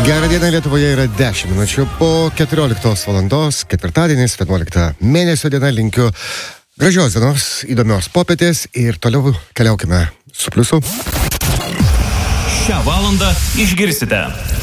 Gerą dieną, Lietuvoje yra 10 minučių po 14 valandos, ketvirtadienis, 11 mėnesio diena, linkiu gražios dienos, įdomios popietės ir toliau keliaukime su pliusu. Šią valandą išgirsite.